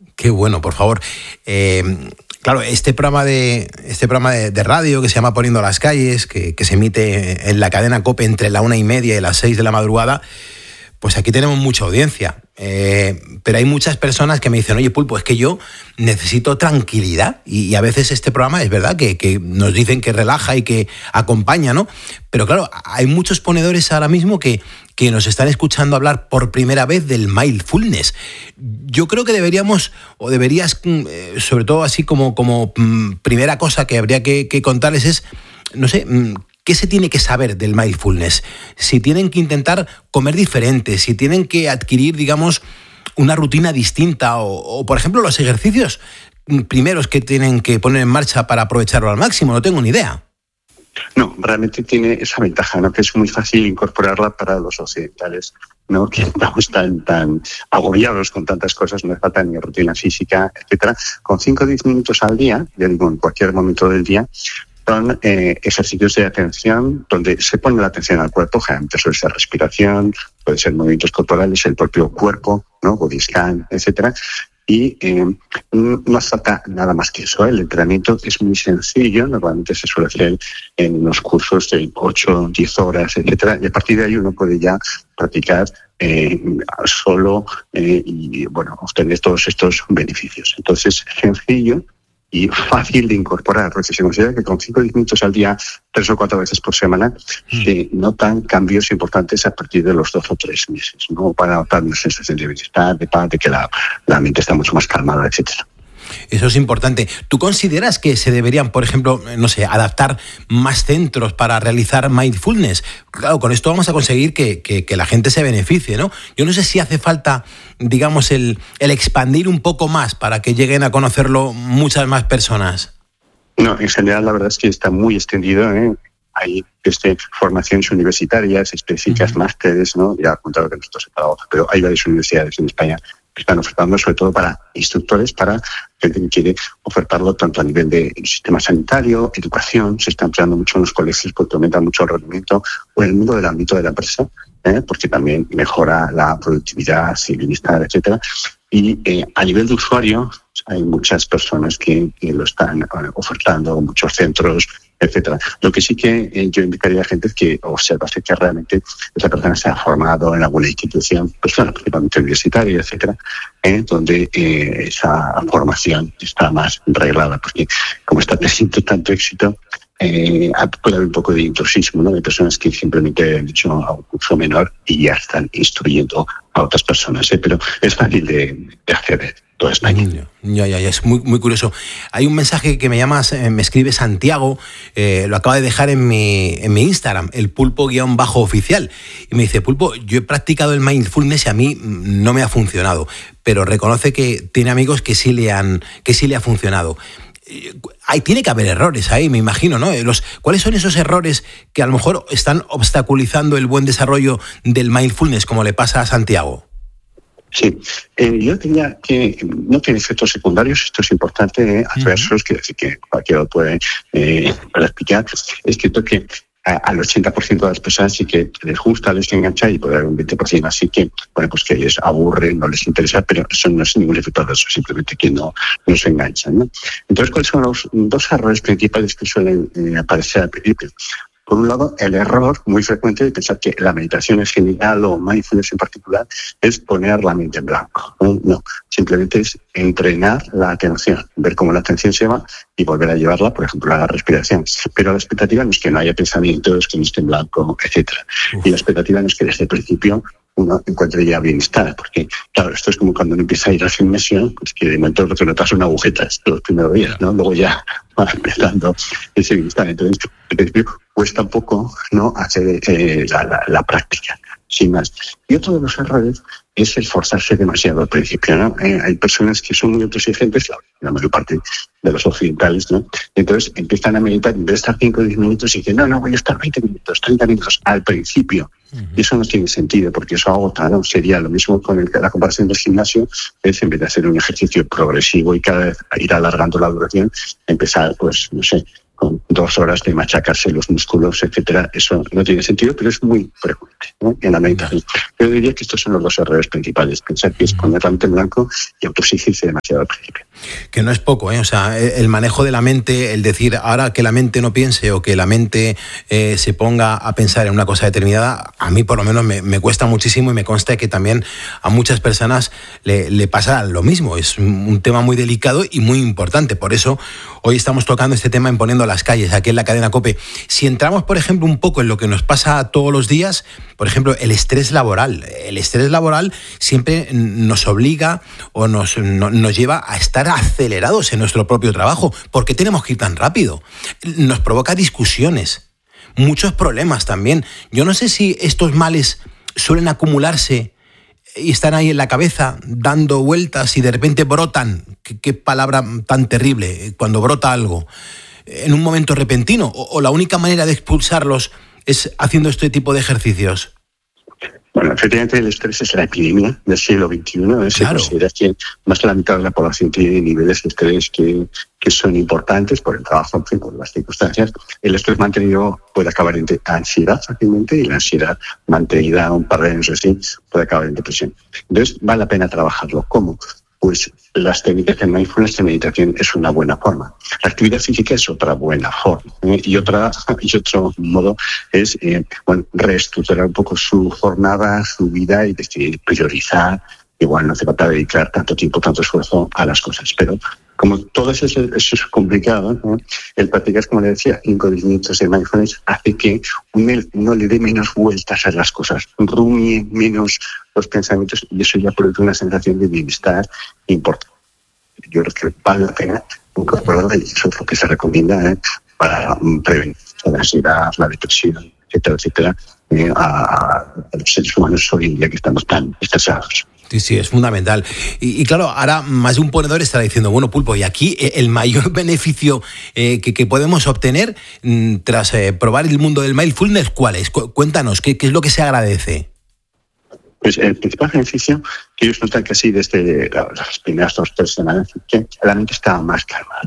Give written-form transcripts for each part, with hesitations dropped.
Qué bueno, por favor. Claro, este programa de radio que se llama Poniendo las calles, que se emite en la cadena COPE entre la 1:30 y las 6 de la madrugada, pues aquí tenemos mucha audiencia. Pero hay muchas personas que me dicen, oye, Pulpo, es que yo necesito tranquilidad. Y a veces este programa es verdad que nos dicen que relaja y que acompaña, ¿no? Pero claro, hay muchos ponedores ahora mismo que nos están escuchando hablar por primera vez del mindfulness. Yo creo que deberíamos, o deberías, sobre todo así como primera cosa que habría que contarles es, no sé, ¿qué se tiene que saber del mindfulness? Si tienen que intentar comer diferente, si tienen que adquirir, digamos, una rutina distinta o por ejemplo, los ejercicios primeros que tienen que poner en marcha para aprovecharlo al máximo, no tengo ni idea. No, realmente tiene esa ventaja, ¿no? Que es muy fácil incorporarla para los occidentales, ¿no? Que estamos tan agobiados con tantas cosas, no hace falta ni rutina física, etcétera. Con 5 o 10 minutos al día, ya digo, en cualquier momento del día, son ejercicios de atención donde se pone la atención al cuerpo, generalmente suele ser respiración, puede ser movimientos corporales, el propio cuerpo, ¿no? Body scan, etcétera. Y no hace falta nada más que eso. El entrenamiento es muy sencillo, normalmente se suele hacer en unos cursos de 8, 10 horas, etcétera, y a partir de ahí uno puede ya practicar solo y bueno, obtener todos estos beneficios. Entonces, sencillo y fácil de incorporar, porque se considera que con 5 o 10 minutos al día, 3 o 4 veces por semana, se notan cambios importantes a partir de los 2 o 3 meses, ¿no? Para notar una sensación de bienestar, de paz, de que la mente está mucho más calmada, etcétera. Eso es importante. ¿Tú consideras que se deberían, por ejemplo, no sé, adaptar más centros para realizar mindfulness? Claro, con esto vamos a conseguir que la gente se beneficie, ¿no? Yo no sé si hace falta, digamos, el expandir un poco más para que lleguen a conocerlo muchas más personas. No, en general la verdad es que está muy extendido, ¿eh? Hay formaciones universitarias específicas, másteres, ¿no? Ya he contado que nosotros en Zaragoza, pero hay varias universidades en España que están ofertando, sobre todo para instructores, para gente que quiere ofertarlo tanto a nivel de sistema sanitario, educación, se está empleando mucho en los colegios porque aumenta mucho el rendimiento, o en el mundo del ámbito de la empresa, porque también mejora la productividad, el bienestar, etcétera. Y a nivel de usuario hay muchas personas que lo están ofertando, muchos centros, etcétera. Lo que sí que yo invitaría a la gente es que observase que realmente esa persona se ha formado en alguna institución, principalmente universitaria, etcétera, donde esa formación está más reglada, porque como está teniendo tanto éxito, puede haber un poco de intrusismo, ¿no? De personas que simplemente han hecho a un curso menor y ya están instruyendo a otras personas, pero es fácil de hacer toda España. Ya, es muy curioso. Hay un mensaje que me escribe Santiago, lo acaba de dejar en mi Instagram, el pulpo_oficial, y me dice, Pulpo, yo he practicado el mindfulness y a mí no me ha funcionado, pero reconoce que tiene amigos que sí le ha funcionado. Tiene que haber errores ahí, me imagino, ¿no? ¿Cuáles son esos errores que a lo mejor están obstaculizando el buen desarrollo del mindfulness, como le pasa a Santiago? Sí, yo diría que no tiene efectos secundarios, esto es importante, adversos, quiere decir que cualquiera lo puede explicar. Es cierto que al 80% de las personas sí que les gusta, les engancha, y puede haber un 20% así que, bueno, pues que les aburre, no les interesa, pero eso no es ningún efecto adverso, simplemente que no se enganchan, ¿no? Entonces, ¿cuáles son los 2 errores principales que suelen aparecer al principio? Por un lado, el error muy frecuente de pensar que la meditación en general o mindfulness en particular es poner la mente en blanco. No, simplemente es entrenar la atención, ver cómo la atención se va y volver a llevarla, por ejemplo, a la respiración. Pero la expectativa no es que no haya pensamientos, que no esté en blanco, etcétera. Y la expectativa no es que desde el principio uno encuentre ya bienestar, porque claro, esto es como cuando uno empieza a ir al gimnasio, pues que de momento lo que notas una agujeta los primeros días, ¿no? Luego ya va empezando ese bienestar. Entonces, al principio cuesta un poco, ¿no?, hacer la práctica, sin más. Y otro de los errores es esforzarse demasiado al principio, ¿no? Hay personas que son muy autoexigentes, la mayor parte de los occidentales, ¿no? Entonces empiezan a meditar, en vez de estar 5 o 10 minutos, y dicen, no, voy a estar 20 minutos, 30 minutos al principio. Y eso no tiene sentido, porque eso agota, ¿no? Sería lo mismo con la comparación del gimnasio, es en vez de hacer un ejercicio progresivo y cada vez ir alargando la duración, empezar, pues, no sé, con 2 horas de machacarse los músculos, etcétera. Eso no tiene sentido, pero es muy frecuente, ¿no?, en la meditación. Yo diría que estos son los 2 errores principales: pensar que es poner la mente en blanco y autoexigirse demasiado al principio. Que no es poco, ¿eh? O sea, el manejo de la mente, el decir ahora que la mente no piense o que la mente se ponga a pensar en una cosa determinada, a mí por lo menos me cuesta muchísimo, y me consta que también a muchas personas le pasa lo mismo. Es un tema muy delicado y muy importante. Por eso hoy estamos tocando este tema en Poniendo las Calles, aquí en la cadena COPE. Si entramos, por ejemplo, un poco en lo que nos pasa todos los días, por ejemplo, el estrés laboral. El estrés laboral siempre nos obliga o nos lleva a estar acelerados en nuestro propio trabajo. ¿Por qué tenemos que ir tan rápido? Nos provoca discusiones, muchos problemas también. Yo no sé si estos males suelen acumularse y están ahí en la cabeza dando vueltas y de repente brotan. Qué palabra tan terrible, cuando brota algo en un momento repentino, o la única manera de expulsarlos es haciendo este tipo de ejercicios. Bueno, efectivamente el estrés es la epidemia del siglo XXI. Se considera que más de la mitad de la población tiene niveles de estrés que son importantes por el trabajo, en fin, por las circunstancias. El estrés mantenido puede acabar en ansiedad fácilmente, y la ansiedad mantenida un par de años así puede acabar en depresión. Entonces vale la pena trabajarlo. ¿Cómo? Pues las técnicas de mindfulness de meditación es una buena forma. La actividad física es otra buena forma. Y otro modo es reestructurar un poco su jornada, su vida, y decidir priorizar. Igual no hace falta dedicar tanto tiempo, tanto esfuerzo a las cosas. Pero como todo eso es complicado, ¿no?, el practicar, como le decía, 5 o 10 minutos de mindfulness hace que uno le dé menos vueltas a las cosas, rumie menos los pensamientos, y eso ya produce una sensación de bienestar importante. Yo creo que vale la pena incorporarlo, y eso es lo que se recomienda para prevenir la ansiedad, la depresión, etcétera, a los seres humanos hoy en día que estamos tan estresados. Sí, es fundamental. Y claro, ahora más de un ponedor estará diciendo, bueno, Pulpo, y aquí el mayor beneficio que podemos obtener tras probar el mundo del mindfulness, ¿cuál es? Cuéntanos, ¿qué es lo que se agradece? Pues el principal beneficio que ellos notan casi desde las primeras 2 o 3 semanas, que la mente está más calmada.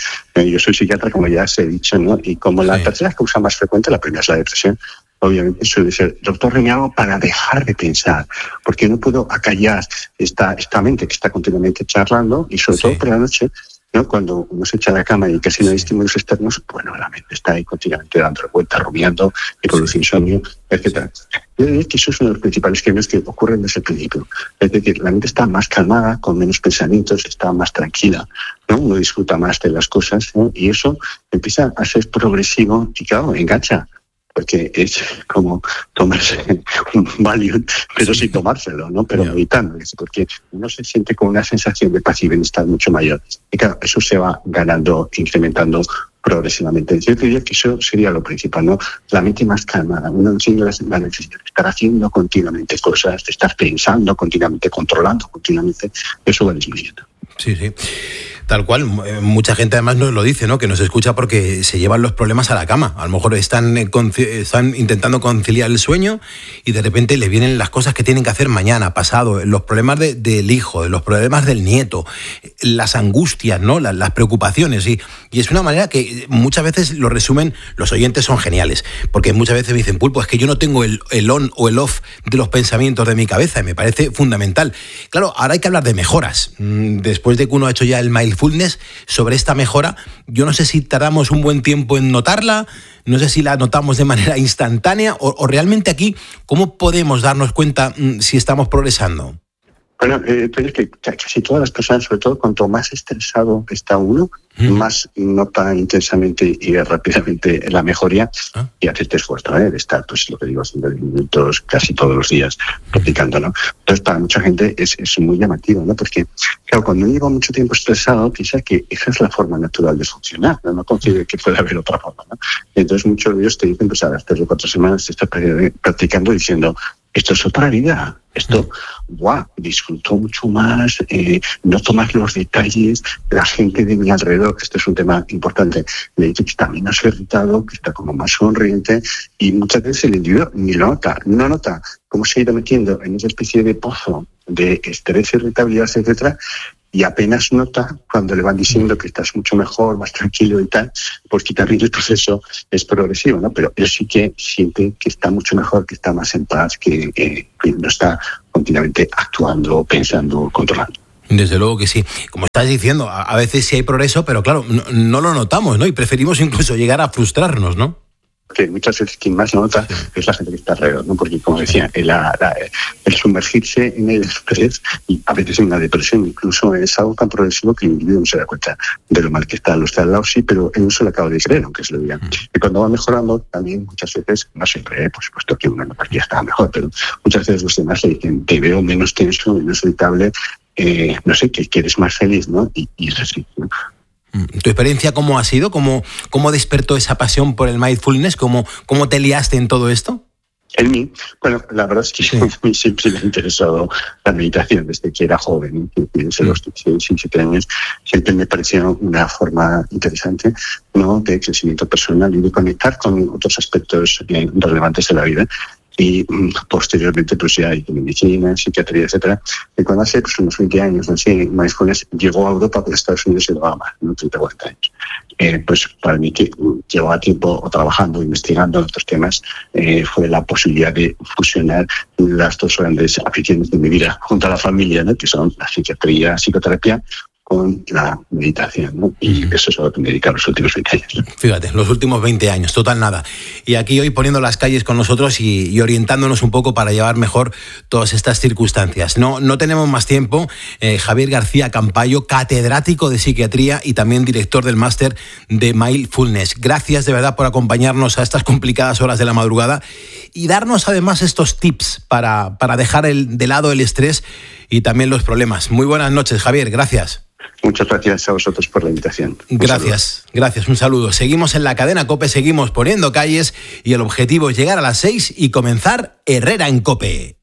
Yo soy psiquiatra, como ya os he dicho, ¿no? Y como la tercera causa más frecuente, la primera es la depresión, obviamente suele ser, doctor, ¿me hago para dejar de pensar? Porque no puedo acallar esta mente que está continuamente charlando, y sobre todo por la noche, ¿no?, cuando uno se echa a la cama y casi no hay estímulos externos, bueno, la mente está ahí continuamente dando vueltas, rumiando, y produce insomnio, etcétera. Yo diría que eso es uno de los principales cambios que ocurren desde el principio. Es decir, la mente está más calmada, con menos pensamientos, está más tranquila, ¿no? Uno disfruta más de las cosas, ¿no? Y eso empieza a ser progresivo y, claro, engancha. Porque es como tomarse un Valium, pero sin tomárselo, ¿no? Pero evitando, porque uno se siente con una sensación de paz y bienestar mucho mayor. Y claro, eso se va ganando, incrementando progresivamente. Yo diría que eso sería lo principal, ¿no? La mente más calmada, uno siente la necesidad de estar haciendo continuamente cosas, de estar pensando continuamente, controlando continuamente, eso va disminuyendo. Sí. Tal cual, mucha gente además nos lo dice, ¿no?, que nos escucha porque se llevan los problemas a la cama. A lo mejor están intentando conciliar el sueño y de repente le vienen las cosas que tienen que hacer mañana, pasado, los problemas del hijo, los problemas del nieto, las angustias, ¿no?, las preocupaciones. Y es una manera que muchas veces lo resumen, los oyentes son geniales, porque muchas veces me dicen, Pulpo, es que yo no tengo el on o el off de los pensamientos de mi cabeza, y me parece fundamental. Claro, ahora hay que hablar de mejoras. Después de que uno ha hecho ya el mindfulness, sobre esta mejora, yo no sé si tardamos un buen tiempo en notarla, no sé si la notamos de manera instantánea, o realmente aquí, ¿cómo podemos darnos cuenta si estamos progresando? Bueno, pero es que casi todas las personas, sobre todo cuanto más estresado está uno, más nota intensamente y rápidamente la mejoría, y hace este esfuerzo de estar, pues lo que digo, haciendo minutos casi todos los días practicando, ¿no? Entonces, para mucha gente es muy llamativo, ¿no? Porque, claro, cuando uno lleva mucho tiempo estresado, piensa que esa es la forma natural de funcionar, no consigue que pueda haber otra forma, ¿no? Entonces, muchos de ellos te dicen, pues a las 3 o 4 semanas te estás practicando diciendo, esto es otra vida, esto, disfruto mucho más, noto más los detalles, la gente de mi alrededor, que este es un tema importante, le dice que está menos irritado, que está como más sonriente, y muchas veces el individuo ni lo nota, no nota cómo se ha ido metiendo en esa especie de pozo de estrés, irritabilidad, etcétera, y apenas nota cuando le van diciendo que estás mucho mejor, más tranquilo y tal, porque también el proceso es progresivo, ¿no? Pero él sí que siente que está mucho mejor, que está más en paz, que no está continuamente actuando, pensando, controlando. Desde luego que sí. Como estás diciendo, a veces sí hay progreso, pero claro, no lo notamos, ¿no? Y preferimos incluso llegar a frustrarnos, ¿no? Que muchas veces quien más nota es la gente que está alrededor, ¿no? Porque, como decía, el sumergirse en el estrés y a veces en una depresión incluso es algo tan progresivo que el individuo no se da cuenta de lo mal que está. Lo está al lado, sí, pero él no se lo acaba de creer, aunque se lo digan. Y cuando va mejorando, también muchas veces, no siempre, por supuesto que uno no partía estaba mejor, pero muchas veces los demás le dicen, te veo menos tenso, menos irritable, no sé, que eres más feliz, ¿no? Y es así, ¿no? ¿Tu experiencia cómo ha sido? ¿Cómo despertó esa pasión por el mindfulness? ¿Cómo te liaste en todo esto? En mí, bueno, la verdad es que a mí siempre me ha interesado la meditación desde que era joven, desde los 17 años, siempre me pareció una forma interesante, ¿no?, de crecimiento personal y de conectar con otros aspectos relevantes de la vida. Y posteriormente pues ya hay medicina, psiquiatría, etcétera. Y cuando hace pues unos 20 años, no sé, mindfulness llegó a Europa, pero Estados Unidos se lo va más, ¿no? 30 o 40 años. Pues para mí, que llevaba tiempo trabajando, investigando en otros temas, fue la posibilidad de fusionar las dos grandes aficiones de mi vida junto a la familia, ¿no?, que son la psiquiatría, psicoterapia, con la meditación, ¿no? Y eso es a lo que me he dedicado los últimos 20 años. Fíjate, los últimos 20 años, total nada. Y aquí hoy poniendo las calles con nosotros y orientándonos un poco para llevar mejor todas estas circunstancias. No tenemos más tiempo. Javier García Campayo, catedrático de psiquiatría y también director del máster de Mindfulness. Gracias de verdad por acompañarnos a estas complicadas horas de la madrugada y darnos además estos tips para dejar de lado el estrés y también los problemas. Muy buenas noches, Javier, gracias. Muchas gracias a vosotros por la invitación. Gracias, un saludo. Seguimos en la cadena COPE, seguimos poniendo calles y el objetivo es llegar a las 6 y comenzar Herrera en COPE.